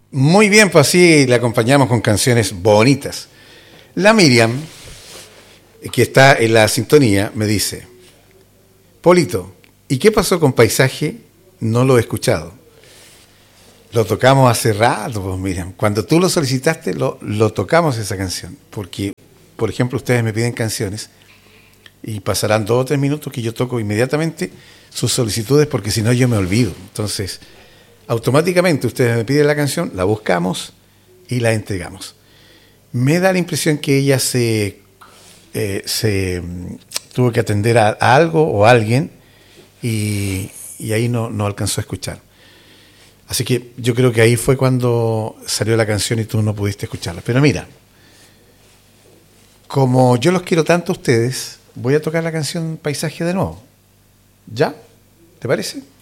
Muy bien, pues así le acompañamos con canciones bonitas. La Miriam, que está en la sintonía, me dice, Polito, ¿y qué pasó con Paisaje? No lo he escuchado. Lo tocamos hace rato, pues Miriam. Cuando tú lo solicitaste, lo tocamos esa canción. Porque, por ejemplo, ustedes me piden canciones y pasarán 2 o 3 minutos que yo toco inmediatamente sus solicitudes porque si no yo me olvido. Entonces, automáticamente ustedes me piden la canción, la buscamos y la entregamos. Me da la impresión que ella se tuvo que atender a algo o a alguien y ahí no alcanzó a escuchar. Así que yo creo que ahí fue cuando salió la canción y tú no pudiste escucharla. Pero mira, como yo los quiero tanto a ustedes, voy a tocar la canción Paisaje de nuevo. ¿Ya? ¿Te parece?